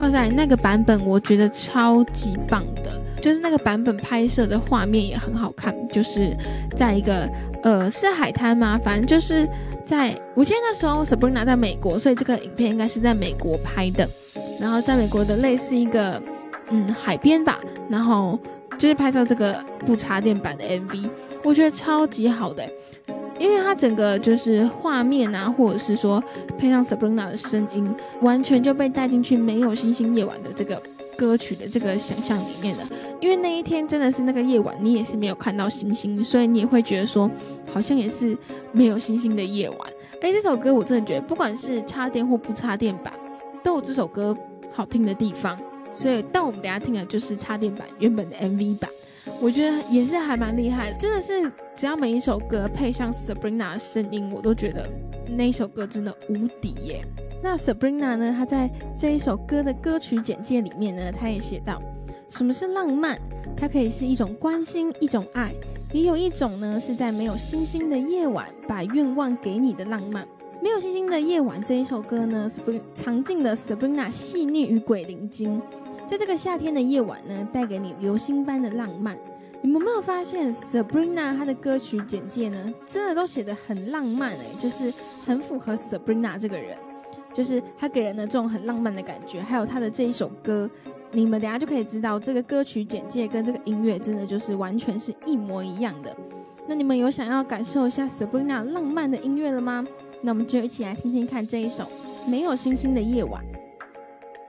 哇塞，那个版本我觉得超级棒的，就是那个版本拍摄的画面也很好看，就是在一个是海滩吗？反正就是我记得那时候 Sabrina 在美国，所以这个影片应该是在美国拍的，然后在美国的类似一个海边吧，然后就是拍摄这个不插电版的 MV， 我觉得超级好的，因为它整个就是画面啊，或者是说配上 Sabrina 的声音，完全就被带进去没有星星夜晚的这个歌曲的这个想象里面了。因为那一天真的是那个夜晚，你也是没有看到星星，所以你也会觉得说好像也是没有星星的夜晚。这首歌我真的觉得不管是插电或不插电版都有这首歌好听的地方，所以但我们等一下听的就是插电版原本的 MV 版，我觉得也是还蛮厉害的，真的是只要每一首歌配上 Sabrina 的声音，我都觉得那一首歌真的无敌耶。那 Sabrina 呢，她在这一首歌的歌曲简介里面呢，她也写到什么是浪漫，它可以是一种关心，一种爱，也有一种呢是在没有星星的夜晚把愿望给你的浪漫。没有星星的夜晚这一首歌呢，藏进了 Sabrina 细腻与鬼灵精，在这个夏天的夜晚呢，带给你流星般的浪漫。你们有没有发现 Sabrina 她的歌曲简介呢，真的都写得很浪漫就是很符合 Sabrina 这个人，就是她给人的这种很浪漫的感觉，还有她的这一首歌，你们等一下就可以知道这个歌曲简介跟这个音乐真的就是完全是一模一样的。那你们有想要感受一下 Sabrina 浪漫的音乐了吗？那我们就一起来听听看这一首没有星星的夜晚。